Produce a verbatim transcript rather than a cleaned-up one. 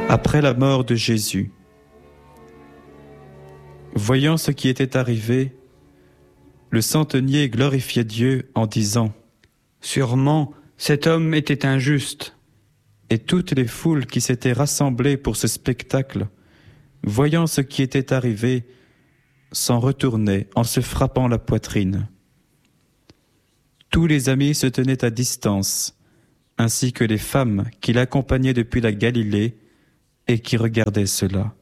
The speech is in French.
Après la mort de Jésus, voyant ce qui était arrivé, le centenier glorifiait Dieu en disant : Sûrement, cet homme était injuste. Et toutes les foules qui s'étaient rassemblées pour ce spectacle, voyant ce qui était arrivé, s'en retournaient en se frappant la poitrine. Tous les amis se tenaient à distance, ainsi que les femmes qui l'accompagnaient depuis la Galilée et qui regardaient cela.